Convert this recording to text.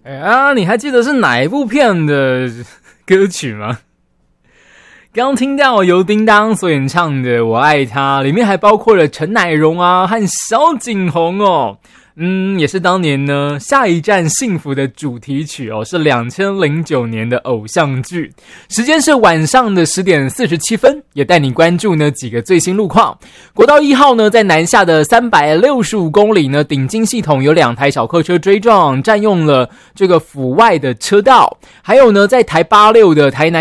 你还记得是哪一部片的歌曲吗？刚听到由叮当所演唱的《我爱他》，里面还包括了陈乃荣啊和萧景宏哦。也是当年呢下一站幸福的主题曲哦，是2009年的偶像剧。时间是晚上的10点47分，也带你关注呢几个最新路况。国道1号呢在南下的365公里呢，顶金系统有2台小客车追撞，占用了这个府外的车道。还有呢在台86的台南